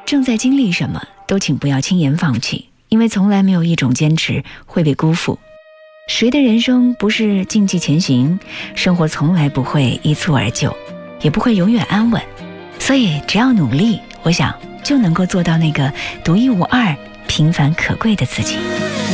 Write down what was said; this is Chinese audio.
正在经历什么，都请不要轻言放弃，因为从来没有一种坚持会被辜负。谁的人生不是竞技前行？生活从来不会一蹴而就，也不会永远安稳。所以只要努力，我想就能够做到那个独一无二、平凡可贵的自己。